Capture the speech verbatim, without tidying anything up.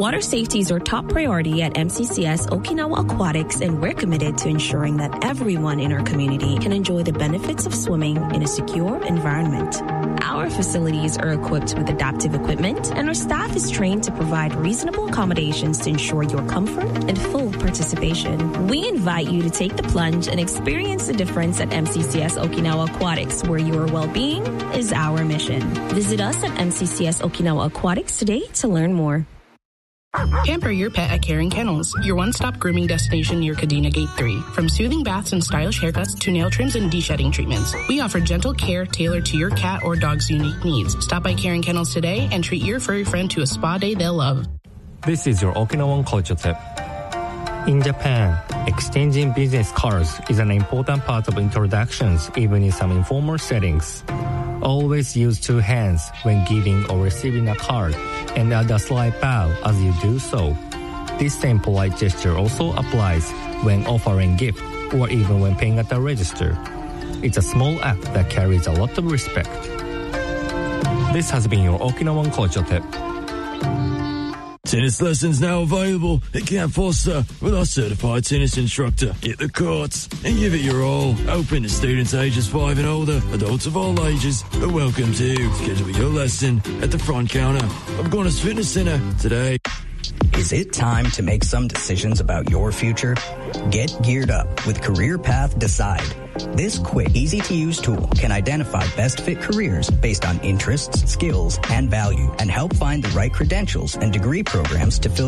Water safety is our top priority at M C C S Okinawa Aquatics, and we're committed to ensuring that everyone in our community can enjoy the benefits of swimming in a secure environment. Our facilities are equipped with adaptive equipment, and our staff is trained to provide reasonable accommodations to ensure your comfort and full participation. We invite you to take the plunge and experience the difference at M C C S Okinawa Aquatics, where your well-being is our mission. Visit us at M C C S Okinawa Aquatics today to learn more. Pamper your pet at Caring Kennels, your one-stop grooming destination near Kadena Gate three. From soothing baths and stylish haircuts to nail trims and de-shedding treatments, we offer gentle care tailored to your cat or dog's unique needs. Stop by Caring Kennels today and treat your furry friend to a spa day they'll love. This is your Okinawan culture tip. In Japan, exchanging business cards is an important part of introductions, even in some informal settings. Always use two hands when giving or receiving a card, and add a slight bow as you do so. This same polite gesture also applies when offering gift or even when paying at the register. It's a small act that carries a lot of respect. This has been your Okinawan culture tip. Tennis lessons now available at Camp Foster with our certified tennis instructor. Get the courts and give it your all. Open to students ages five and older. Adults of all ages are welcome to. Schedule your lesson at the front counter of Gonas Fitness Center today. Is it time to make some decisions about your future? Get geared up with Career Path Decide. This quick, easy-to-use tool can identify best-fit careers based on interests, skills, and value, and help find the right credentials and degree programs to fill